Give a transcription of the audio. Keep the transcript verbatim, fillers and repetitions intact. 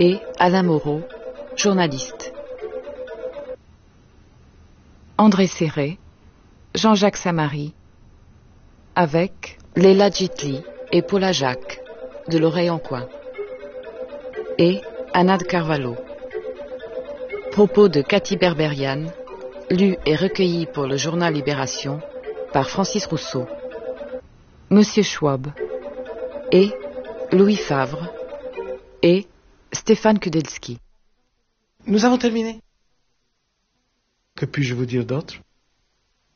et Alain Moreau, journaliste. André Serré, Jean-Jacques Samary, avec Léla Djitli et Paula Jacques, de l'Oreille en Coin, et Anna de Carvalho. Propos de Cathy Berberian, lu et recueilli pour le journal Libération par Francis Rousseau. Monsieur Schwab, et Louis Favre, et Stéphane Kudelski. Nous avons terminé. Que puis-je vous dire d'autre ?